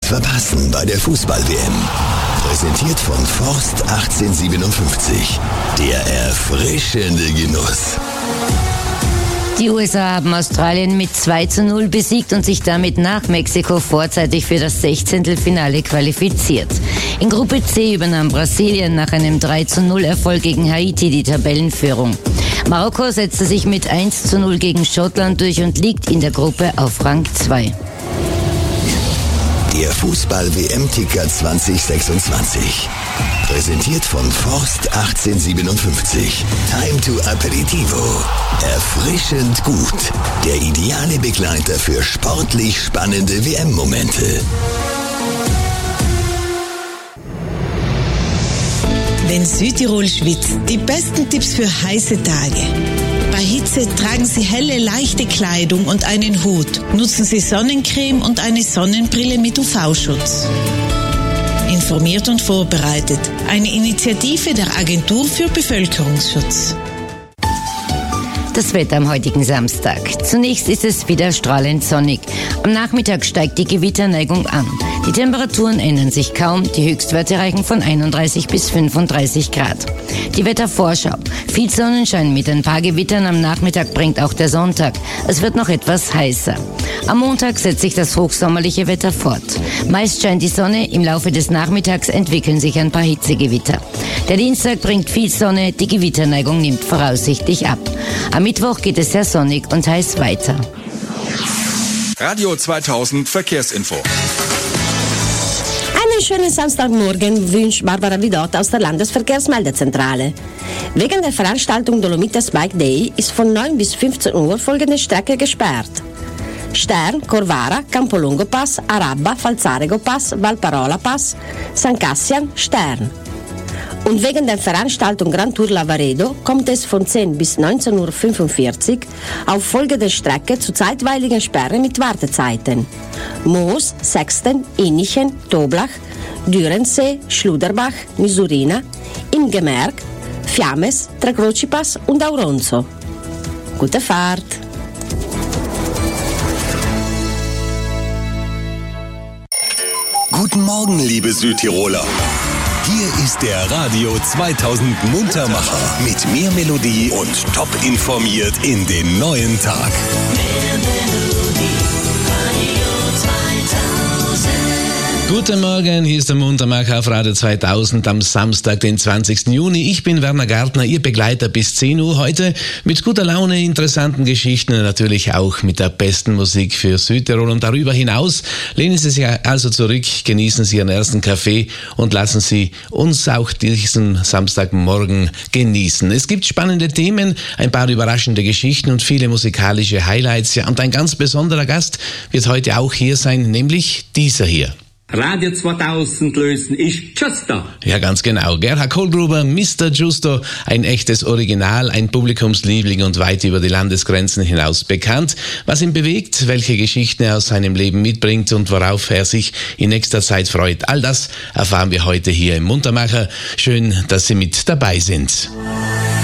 verpassen bei der Fußball-WM. Präsentiert von Forst 1857. Der erfrischende Genuss. Die USA haben Australien mit 2:0 besiegt und sich damit nach Mexiko vorzeitig für das 16. qualifiziert. In Gruppe C übernahm Brasilien nach einem 3:0 gegen Haiti die Tabellenführung. Marokko setzte sich mit 1:0 gegen Schottland durch und liegt in der Gruppe auf Rang 2. Der Fußball-WM-Ticker 2026. Präsentiert von Forst 1857. Time to Aperitivo. Erfrischend gut. Der ideale Begleiter für sportlich spannende WM-Momente. Wenn Südtirol schwitzt, die besten Tipps für heiße Tage. Bei Hitze tragen Sie helle, leichte Kleidung und einen Hut. Nutzen Sie Sonnencreme und eine Sonnenbrille mit UV-Schutz. Informiert und vorbereitet. Eine Initiative der Agentur für Bevölkerungsschutz. Das Wetter am heutigen Samstag. Zunächst ist es wieder strahlend sonnig. Am Nachmittag steigt die Gewitterneigung an. Die Temperaturen ändern sich kaum. Die Höchstwerte reichen von 31 bis 35 Grad. Die Wettervorschau. Viel Sonnenschein mit ein paar Gewittern am Nachmittag bringt auch der Sonntag. Es wird noch etwas heißer. Am Montag setzt sich das hochsommerliche Wetter fort. Meist scheint die Sonne, im Laufe des Nachmittags entwickeln sich ein paar Hitzegewitter. Der Dienstag bringt viel Sonne, die Gewitterneigung nimmt voraussichtlich ab. Am Mittwoch geht es sehr sonnig und heiß weiter. Radio 2000 Verkehrsinfo. Einen schönen Samstagmorgen wünscht Barbara Vidot aus der Landesverkehrsmeldezentrale. Wegen der Veranstaltung Dolomites Bike Day ist von 9 bis 15 Uhr folgende Strecke gesperrt: Stern, Corvara, Campolongo Pass, Arabba, Falzarego Pass, Valparola Pass, San Cassian, Stern. Und wegen der Veranstaltung Grand Tour Lavaredo kommt es von 10 bis 19.45 Uhr auf folgende Strecke zu zeitweiligen Sperre mit Wartezeiten: Moos, Sexten, Innichen, Toblach, Dürensee, Schluderbach, Misurina, Imgemerk, Fiames, Tre Croci Pass und Auronzo. Gute Fahrt! Guten Morgen, liebe Südtiroler. Hier ist der Radio 2000 Muntermacher mit mehr Melodie und top informiert in den neuen Tag. Guten Morgen, hier ist der Muntermacher auf Radio 2000 am Samstag, den 20. Juni. Ich bin Werner Gartner, Ihr Begleiter bis 10 Uhr heute mit guter Laune, interessanten Geschichten und natürlich auch mit der besten Musik für Südtirol. Und darüber hinaus lehnen Sie sich also zurück, genießen Sie Ihren ersten Kaffee und lassen Sie uns auch diesen Samstagmorgen genießen. Es gibt spannende Themen, ein paar überraschende Geschichten und viele musikalische Highlights. Ja, und ein ganz besonderer Gast wird heute auch hier sein, nämlich dieser hier. Radio 2000 lösen ist Justo. Ja, ganz genau. Gerhard Kohlgruber, Mr. Justo, ein echtes Original, ein Publikumsliebling und weit über die Landesgrenzen hinaus bekannt. Was ihn bewegt, welche Geschichten er aus seinem Leben mitbringt und worauf er sich in nächster Zeit freut. All das erfahren wir heute hier im Muntermacher. Schön, dass Sie mit dabei sind.